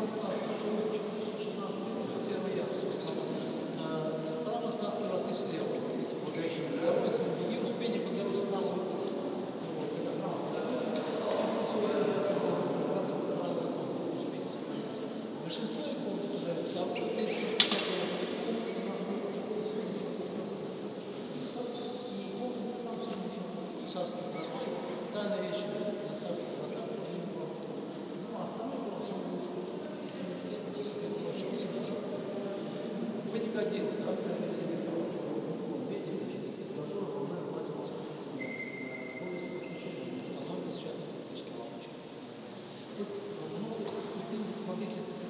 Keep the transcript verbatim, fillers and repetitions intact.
Первый ярус в основном. А, Справа царские врата, слева. Эти Благовещение, Богородица и Успение Богородицы храма выхода. Вот, это храм. Как раз храм икон Успения сохраняется. Большинство икон уже второго, третьего, пятого икон согласно и икон сам царских вратах. Тайна вещи на царских вратах. Ну, а остальное было все ловушка. Паникадин, да, царь Алексей весь из глазура уже называется московский гуляк. Повесть посвящения установлена святой фактически лампочкой. Тут много святынь, смотрите,